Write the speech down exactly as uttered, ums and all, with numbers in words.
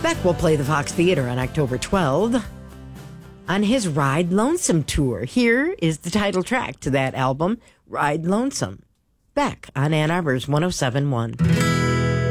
Beck will play the Fox Theater on October twelfth on his Ride Lonesome tour. Here is the title track to that album, Ride Lonesome. Beck on Ann Arbor's one oh seven point one.